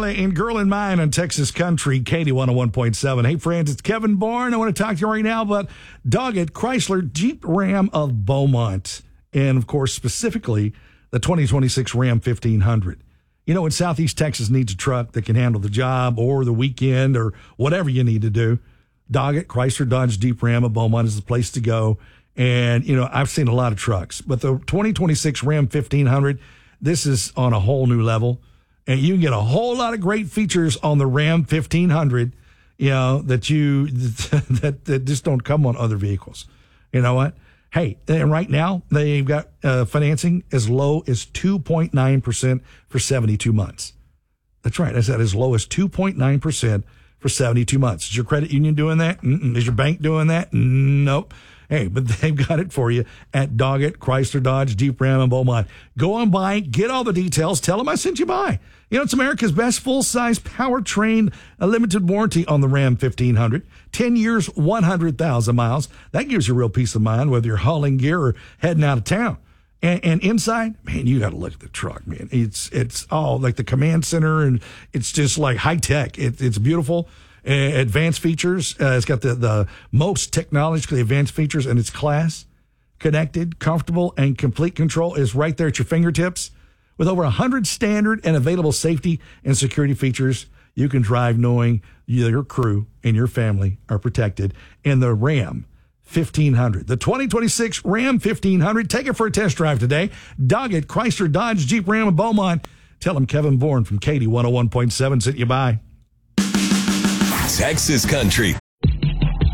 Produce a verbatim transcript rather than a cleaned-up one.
Marley and Girl in Mine on Texas Country, Katie one oh one point seven. Hey, friends, it's Kevin Bourne. I want to talk to you right now about Doggett Chrysler Jeep Ram of Beaumont. And, of course, specifically, the twenty twenty-six Ram fifteen hundred. You know, when Southeast Texas needs a truck that can handle the job or the weekend or whatever you need to do, Doggett Chrysler Dodge Jeep Ram of Beaumont is the place to go. And, you know, I've seen a lot of trucks, but the twenty twenty-six Ram fifteen hundred, this is on a whole new level. And you can get a whole lot of great features on the Ram fifteen hundred, you know, that you, that, that just don't come on other vehicles. You know what? Hey, and right now they've got uh, financing as low as two point nine percent for seventy-two months. That's right. I said as low as two point nine percent for seventy-two months. Is your credit union doing that? Mm-mm. Is your bank doing that? Nope. Hey, but they've got it for you at Doggett Chrysler Dodge Jeep Ram in Beaumont. Go on by, get all the details, tell them I sent you by. You know, it's America's best full-size powertrain, a limited warranty on the Ram fifteen hundred. ten years, one hundred thousand miles. That gives you real peace of mind, whether you're hauling gear or heading out of town. And, and inside, man, you got to look at the truck, man. It's it's all like the command center, and it's just like high-tech. It, it's beautiful. Uh, advanced features. Uh, it's got the, the most technologically advanced features in its class. Connected, comfortable, and complete control is right there at your fingertips. With over one hundred standard and available safety and security features, you can drive knowing your crew and your family are protected. In the Ram fifteen hundred, the twenty twenty-six Ram fifteen hundred. Take it for a test drive today. Doggett Chrysler Dodge Jeep Ram of Beaumont. Tell them Kevin Bourne from Katie one oh one point seven sent you by. Texas Country